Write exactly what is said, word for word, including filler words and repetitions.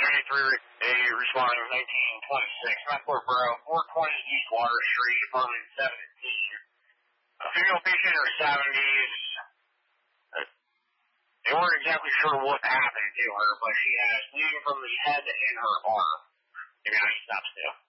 eighty-three, a responding nineteen twenty-six, Northport Borough, four twenty East Water Street, apartment seventeen. A female patient in her seventies. They weren't exactly sure what happened to her, but she has bleeding from the head and her arm. Maybe I should stop still.